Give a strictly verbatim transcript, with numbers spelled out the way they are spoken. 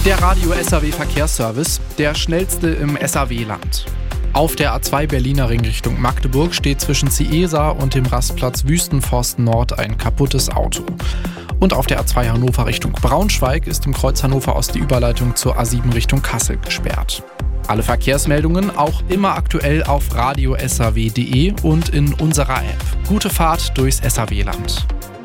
Der Radio-S A W-Verkehrsservice, der schnellste im S A W-Land. Auf der A zwei Berliner Ring Richtung Magdeburg steht zwischen Ciesa und dem Rastplatz Wüstenforst Nord ein kaputtes Auto. Und auf der A zwei Hannover Richtung Braunschweig ist im Kreuz Hannover Ost die Überleitung zur A sieben Richtung Kassel gesperrt. Alle Verkehrsmeldungen auch immer aktuell auf radio s a w punkt d e und in unserer App. Gute Fahrt durchs S A W-Land.